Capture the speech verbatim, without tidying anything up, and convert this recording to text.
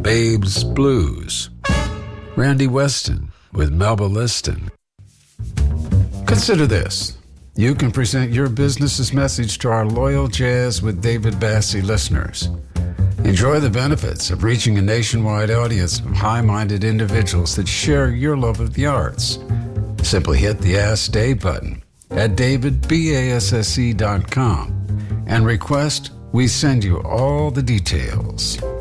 Babes Blues. Randy Weston with Melba Liston. Consider this. You can present your business's message to our loyal Jazz with David Bassey listeners. Enjoy the benefits of reaching a nationwide audience of high-minded individuals that share your love of the arts. Simply hit the Ask Dave button at david basse dot com and request we send you all the details.